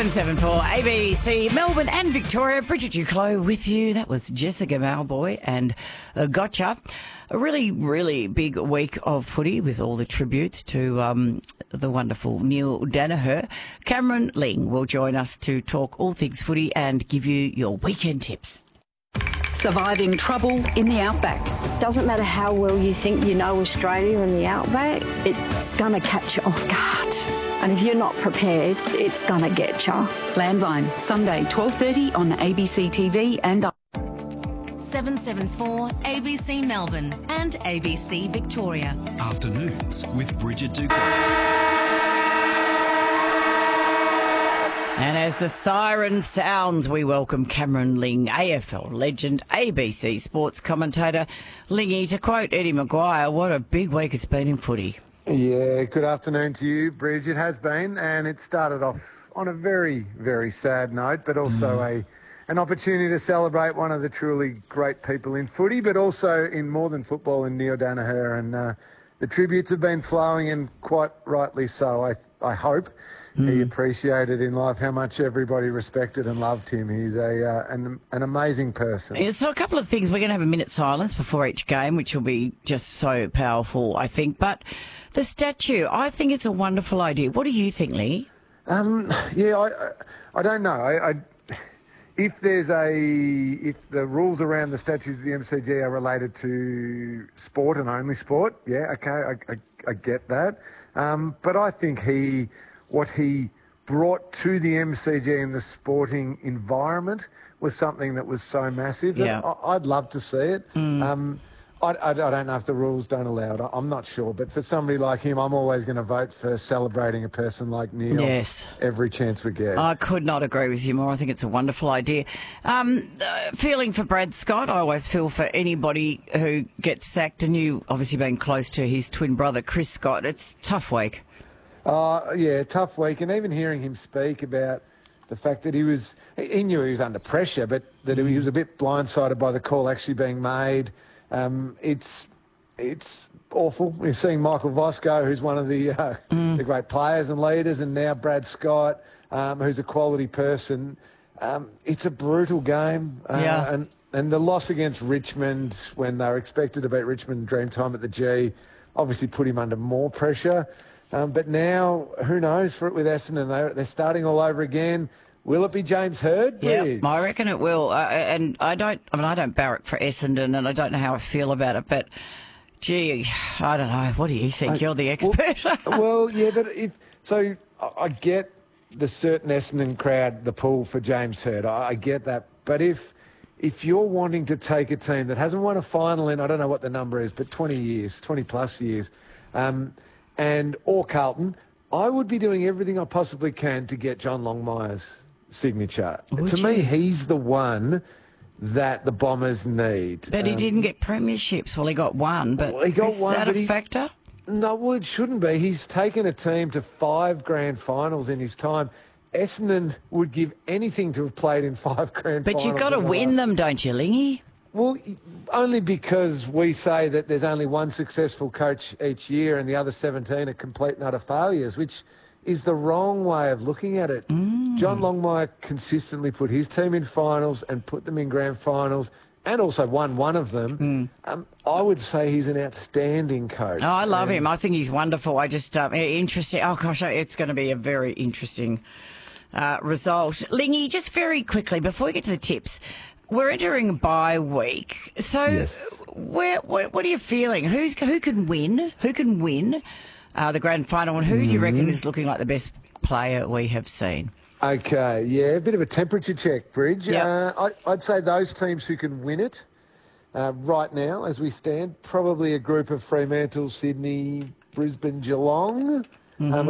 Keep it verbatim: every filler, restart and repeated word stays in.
seven seven four A B C Melbourne and Victoria. Bridget Duclos with you. That was Jessica Malboy and uh, Gotcha. A really, really big week of footy with all the tributes to um, the wonderful Neil Daniher. Cameron Ling will join us to talk all things footy and give you your weekend tips. Surviving trouble in the outback. Doesn't matter how well you think you know Australia and the outback, it's going to catch you off guard. And if you're not prepared, it's going to get you. Landline, Sunday, twelve thirty on A B C T V and seven seven four A B C Melbourne and A B C Victoria. Afternoons with Bridget Duclos. And as the siren sounds, we welcome Cameron Ling, A F L legend, A B C sports commentator. Lingy, to quote Eddie Maguire, what a big week it's been in footy. Yeah, good afternoon to you, Bridge. It has been, and it started off on a very, very sad note, but also mm. a an opportunity to celebrate one of the truly great people in footy, but also in more than football, in Neil Daniher. And uh, the tributes have been flowing, and quite rightly so. I I hope mm. he appreciated in life how much everybody respected and loved him. He's a uh, an, an amazing person. Yeah, so a couple of things. We're going to have a minute's silence before each game, which will be just so powerful, I think. But the statue, I think it's a wonderful idea. What do you think, Lee? Um, yeah, I, I I don't know. I, I if there's a if the rules around the statues of the M C G are related to sport and only sport, yeah, okay, I, I, I get that. Um, but I think he, what he brought to the M C G in the sporting environment was something that was so massive. Yeah. I, I'd love to see it. Mm. Um, I, I, I don't know if the rules don't allow it. I'm not sure. But for somebody like him, I'm always going to vote for celebrating a person like Neil. Yes. Every chance we get. I could not agree with you more. I think it's a wonderful idea. Um, uh, feeling for Brad Scott. I always feel for anybody who gets sacked, and you obviously being close to his twin brother, Chris Scott. It's a tough week. Uh, yeah, tough week. And even hearing him speak about the fact that he was, he knew he was under pressure, but that mm. he was a bit blindsided by the call actually being made. Um, it's it's awful. We're seeing Michael Vosco, who's one of the uh, mm. the great players and leaders, and now Brad Scott, um, who's a quality person. Um, it's a brutal game. Uh, yeah. And, and the loss against Richmond, when they were expected to beat Richmond Dreamtime at the G, obviously put him under more pressure. Um, but now, who knows, for it with Essendon, they're, they're starting all over again. Will it be James Hird? Yeah, I reckon it will. Uh, and I don't, I mean, I don't barrack for Essendon, and I don't know how I feel about it, but gee, I don't know. What do you think? I, You're the expert. Well, well, yeah, but if, so I get the certain Essendon crowd, the pull for James Hird. I, I get that. But if if you're wanting to take a team that hasn't won a final in, I don't know what the number is, but twenty years, twenty plus years, um, and or Carlton, I would be doing everything I possibly can to get John Longmire's signature. Would to you? me, he's the one that the Bombers need. But he um, didn't get premierships. Well, he got one, but well, he got is one, that but a he, factor? No, well, it shouldn't be. He's taken a team to five grand finals in his time. Essendon would give anything to have played in five grand but finals. But you've got to the win last. them, don't you, Lingy? Well, only because we say that there's only one successful coach each year and the other seventeen are complete and utter failures, which is the wrong way of looking at it. Mm. John Longmire consistently put his team in finals and put them in grand finals and also won one of them. Mm. Um, I would say he's an outstanding coach. Oh, I love and him. I think he's wonderful. I just, um, interesting. Oh, gosh, it's going to be a very interesting uh, result. Lingy, just very quickly, before we get to the tips, we're entering a bye week. So yes. where, where, what are you feeling? Who's, who can win? Who can win? Uh, the grand final, and who mm. do you reckon is looking like the best player we have seen? Okay, yeah, a bit of a temperature check, Bridge. Yep. Uh, I, I'd say those teams who can win it uh, right now, as we stand, probably a group of Fremantle, Sydney, Brisbane, Geelong. Mm-hmm. Um,